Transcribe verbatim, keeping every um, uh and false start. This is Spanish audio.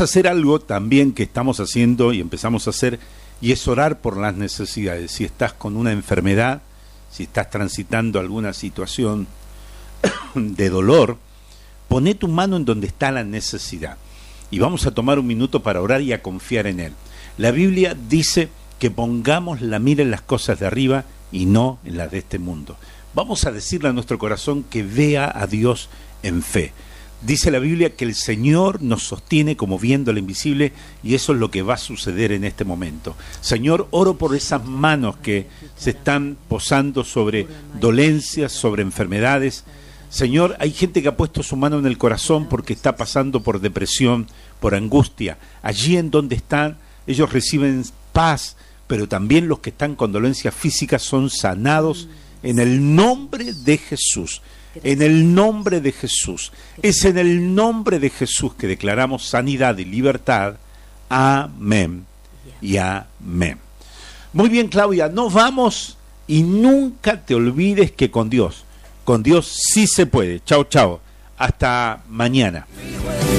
vamos a hacer algo también que estamos haciendo y empezamos a hacer, y es orar por las necesidades. Si estás con una enfermedad, si estás transitando alguna situación de dolor, poné tu mano en donde está la necesidad. Y vamos a tomar un minuto para orar y a confiar en Él. La Biblia dice que pongamos la mira en las cosas de arriba y no en las de este mundo. Vamos a decirle a nuestro corazón que vea a Dios en fe. Dice la Biblia que el Señor nos sostiene como viendo lo invisible, y eso es lo que va a suceder en este momento. Señor, oro por esas manos que se están posando sobre dolencias, sobre enfermedades. Señor, hay gente que ha puesto su mano en el corazón porque está pasando por depresión, por angustia. Allí en donde están, ellos reciben paz, pero también los que están con dolencias físicas son sanados en el nombre de Jesús. En el nombre de Jesús. Es en el nombre de Jesús que declaramos sanidad y libertad. Amén y amén. Muy bien, Claudia, nos vamos, y nunca te olvides que con Dios, con Dios sí se puede. Chao, chao. Hasta mañana.